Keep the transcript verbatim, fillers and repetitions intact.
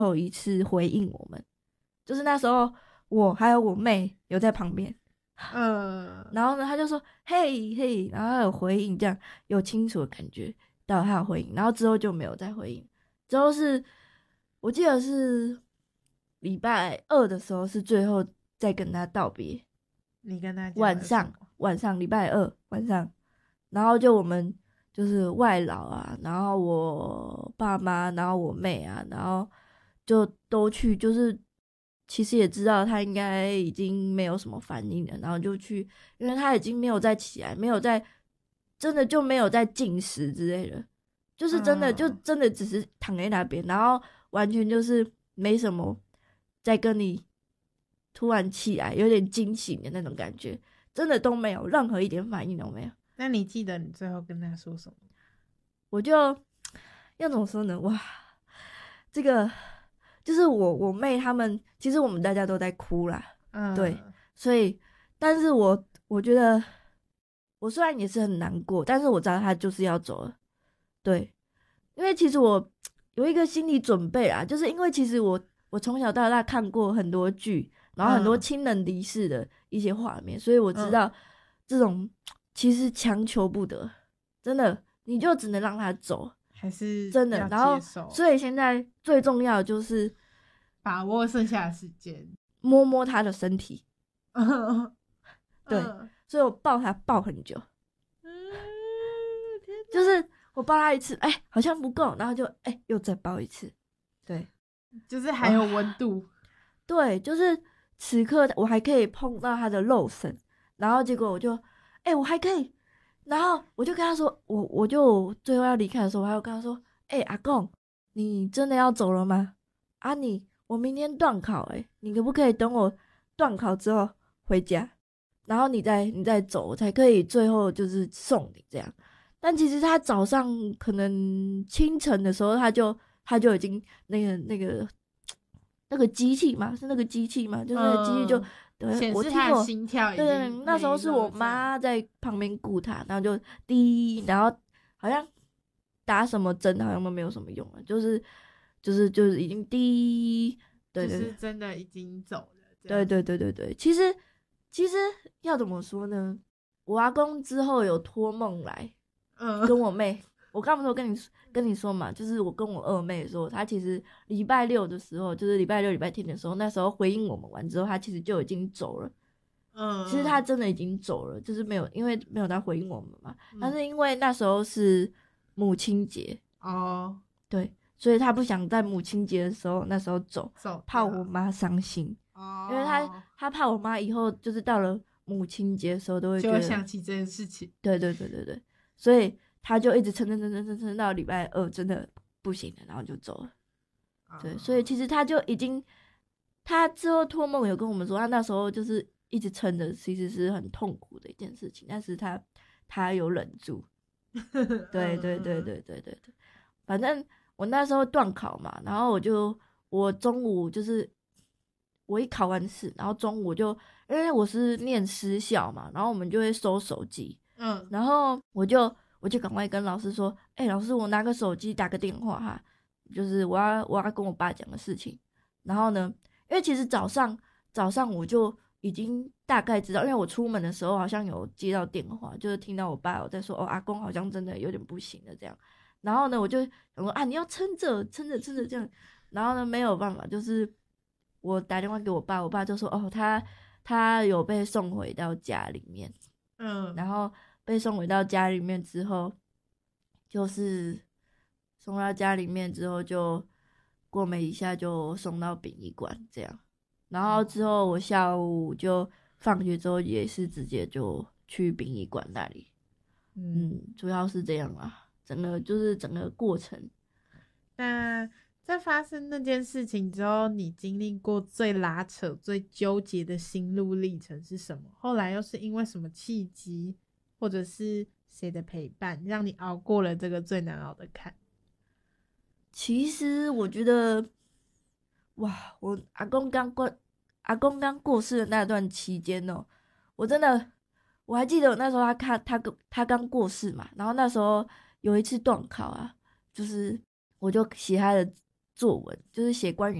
后一次回应我们，就是那时候我还有我妹有在旁边， 嗯， 然后呢他就说嘿嘿，然后他有回应，这样有清楚的感觉到他有回应，然后之后就没有再回应。之后是我记得是礼拜二的时候是最后再跟他道别， 你跟他讲晚上了什么？ 晚上礼拜二晚上，然后就我们就是外劳啊，然后我爸妈，然后我妹啊，然后就都去，就是其实也知道他应该已经没有什么反应了，然后就去，因为他已经没有再起来，没有再真的就没有再进食之类的，就是真的就嗯， 真的只是躺在那边，然后完全就是没什么在跟你突然起来，有点惊醒的那种感觉，真的都没有任何一点反应都没有。 那你记得你最后跟他说什么？ 我就要怎么说呢？哇，这个就是我我妹他们，其实我们大家都在哭啦，对， 嗯所以，但是我我觉得我虽然也是很难过，但是我知道他就是要走了，对，因为其实我有一个心理准备啊，就是因为其实我我从小到大看过很多剧，然后很多嗯亲人离世的一些画面，所以我知嗯， 道这种其实强求不得，真的，你就只能让他走， 还是真的。 要然后， 接受， 所以现在最重要的就是把握剩下的时间。 摸摸他的身体， 嗯对， 嗯所以我抱他抱很久， 嗯，天哪， 就是我抱他一次，哎、好像不够，然后就哎、又再抱一次，对， 就是还有温哇， 度。 对，就是此刻我还可以碰到他的肉身，然后结果我就，哎、我还可以，然后我就跟他说，我我就最后要离开的时候，我还要跟他说，哎、阿公，你真的要走了吗？啊你，我明天段考、欸，哎，你可不可以等我段考之后回家，然后你再你再走，我才可以最后就是送你这样。但其实他早上可能清晨的时候，他就他就已经那个那个那个机器嘛，是那个机器嘛，就是那个机器就， 嗯， 对， 显示他的我听我， 心跳已对， 经那时候没是我了，这样。 妈在旁边顾他，然后就滴，然后好像打什么针好像都没有什么用了，就是就是就是已经滴，对对就是真的已经走了，这样。 对对对对对，其实其实要怎么说呢？我阿公之后有托梦来跟嗯我妹，我刚不是有跟你跟你说嘛，就是我跟我二妹说，她其实礼拜六的时候，就是礼拜六礼拜天的时候，那时候回应我们完之后，她其实就已经走了。其实她嗯真的已经走了，就是没有因为没有在回应我们嘛，但嗯是因为那时候是母亲节， 哦， 对，所以她不想在母亲节的时候那时候走， 走怕我掉。 妈伤心。因为他哦， 他怕我妈以后就是到了母亲节的时候都会就会觉得， 想起这件事情。 对对对对对，所以他就一直撑撑撑撑撑撑到礼拜二真的不行了，然后就走了。对，所以其啊， 实他就已经，他之后托梦有跟我们说，他那时候就是一直撑着，其实是很痛苦的一件事情，但是他他有忍住。对对对对对对对，反正我那时候段考嘛，然后我就我中午就是我一考完试，然后中午就因为我是念私校嘛，然后我们就会收手机， 嗯然后我就我就赶快跟老师说，哎、老师我拿个手机打个电话哈，就是我要我要跟我爸讲的事情。然后呢，因为其实早上早上我就已经大概知道，因为我出门的时候好像有接到电话，就是听到我爸有在说，哦，阿公好像真的有点不行了这样。然后呢，我就想说啊，你要撑着，撑着，撑着这样。然后呢，没有办法，就是我打电话给我爸，我爸就说，哦，他他有被送回到家里面， 嗯， 然后被送回到家里面之后，就是送到家里面之后就过没一下就送到殡仪馆这样。然后之后我下午就放学之后也是直接就去殡仪馆那里， 嗯， 嗯，主要是这样啊，整个就是整个过程。 那在发生那件事情之后，你经历过最拉扯、最纠结的心路历程是什么？后来又是因为什么契机，或者是谁的陪伴，让你熬过了这个最难熬的坎？ 其实我觉得，哇，我阿公刚过，阿公刚过世的那段期间哦，我真的我还记得我那时候他看他刚他刚过世嘛，然后那时候有一次段考啊，就是我就写他的作文，就是写关于